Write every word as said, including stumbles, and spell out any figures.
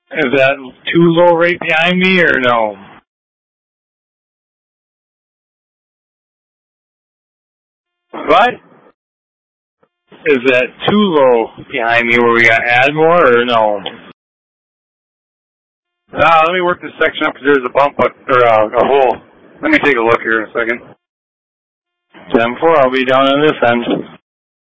Is that too low right behind me or no? What? Is that too low behind me where we got to add more or no? Ah, let me work this section up because there's a bump up, or uh, a hole. Let me take a look here in a second. ten four, I'll be down on this end.